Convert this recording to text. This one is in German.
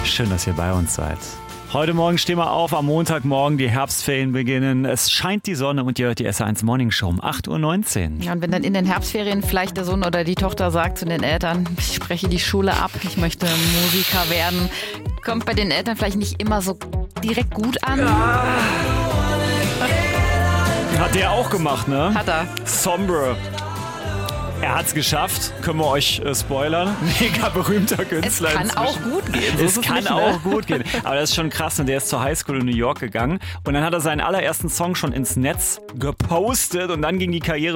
Schön, dass ihr bei uns seid. Heute Morgen stehen wir auf, am Montagmorgen, die Herbstferien beginnen. Es scheint die Sonne und ihr hört die SR1 Morning Show um 8.19 Uhr. Ja, und wenn dann in den Herbstferien vielleicht der Sohn oder die Tochter sagt zu den Eltern, ich spreche die Schule ab, ich möchte Musiker werden, kommt bei den Eltern vielleicht nicht immer so direkt gut an. Ja. Hat der auch gemacht, ne? Hat er. Sombre. Er hat's geschafft, können wir euch spoilern. Mega berühmter Künstler. Es kann auch gut gehen. So es kann auch gut gehen. Aber das ist schon krass. Und der ist zur Highschool in New York gegangen. Und dann hat er seinen allerersten Song schon ins Netz gepostet. Und dann ging die Karriere